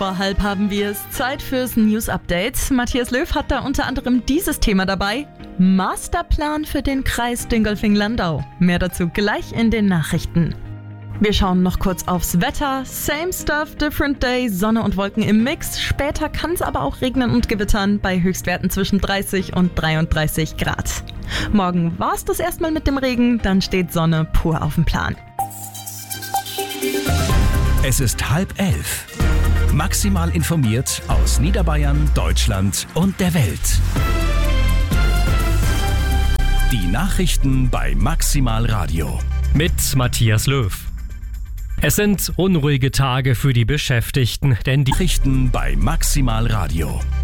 Vor halb haben wir es. Zeit fürs News Update. Matthias Löw hat da unter anderem dieses Thema dabei. Masterplan für den Kreis Dingolfing-Landau. Mehr dazu gleich in den Nachrichten. Wir schauen noch kurz aufs Wetter. Same stuff, different day, Sonne und Wolken im Mix. Später kann es aber auch regnen und gewittern bei Höchstwerten zwischen 30 und 33 Grad. Morgen war es das erstmal mit dem Regen, dann steht Sonne pur auf dem Plan. Es ist 10:30. Maximal informiert aus Niederbayern, Deutschland und der Welt. Die Nachrichten bei Maximal Radio. Mit Matthias Löw. Es sind unruhige Tage für die Beschäftigten, denn die Nachrichten bei Maximal Radio.